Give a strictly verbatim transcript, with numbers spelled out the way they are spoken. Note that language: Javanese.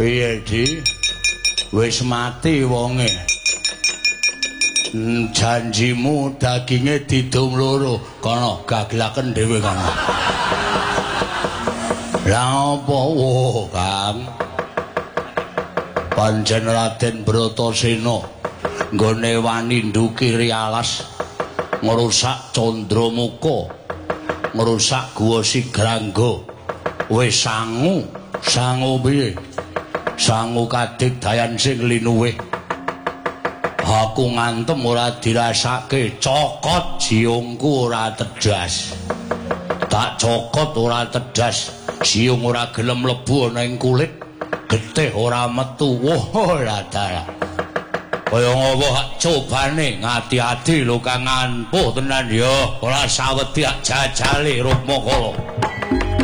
Piye, Di? Wis mati wonge. Hmm, janjimu daginge didum loro. Kono gaglaken dhewe kono. Lah apa wo, Kang? Pancen Raden Bratasena nggone wani nduki rialas ngrusak Candramuka, ngrusak Guwa Sigrangga. Wis sangu, sangu piye? Sangu kadigdayan sing linuwih. Aku ngantem ora dirasake, cokot jiungku ora tedas. Tak cokot ora tedas, siung ora gelem mlebu ana ing kulit, getih ora metu. Woh, dadah. Kaya ngopo hak cobane ngati-ati lho Kang ampuh tenan ya. Ora sawedi jajale Rupmakala.